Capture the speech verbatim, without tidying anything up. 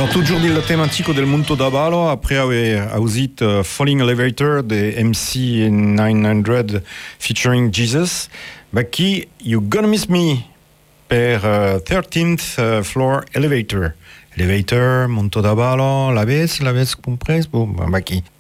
Alors, toujours nel tematico del Monto da Ballo, après avoir usit uh, Falling Elevator de M C nine hundred featuring Jesus, bah qui You Gonna Miss Me per uh, thirteenth uh, Floor Elevator. Elevator, Monto da Ballo, la vez, la vez compres, bon, bah qui